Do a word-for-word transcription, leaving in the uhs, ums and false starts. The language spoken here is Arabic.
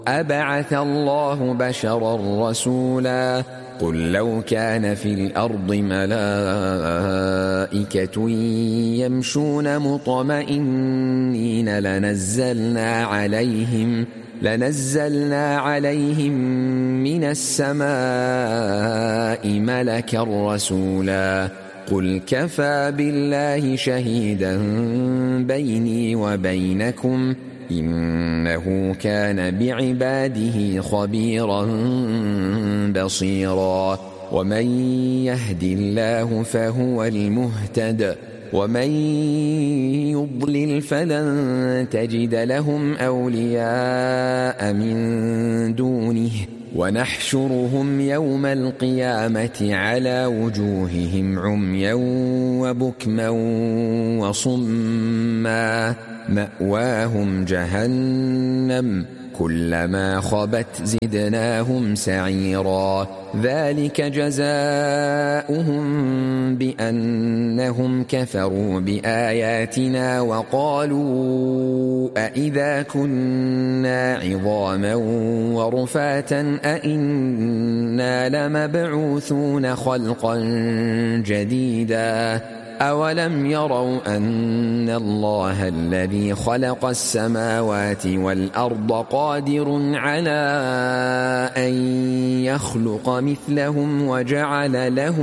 أبعث الله بشرا رسولا قل لو كان في الأرض ملائكة يمشون مطمئنين لنزلنا عليهم لنزلنا عليهم من السماء ملكا رسولا قل كفى بالله شهيدا بيني وبينكم إنه كان بعباده خبيرا بصيرا ومن يهد الله فهو المهتد ومن يضلل فلن تجد لهم أولياء من دونه ونحشرهم يوم القيامة على وجوههم عميا وبكما وصما مأواهم جهنم كلما خبت زدناهم سعيرا ذلك جزاؤهم بأنهم كفروا بآياتنا وقالوا أإذا كنا عظاما ورفاتا أإنا لمبعوثون خلقا جديدا أولم يروا أن الله الذي خلق السماوات والأرض قادر على أن يخلق مثلهم وجعل لهم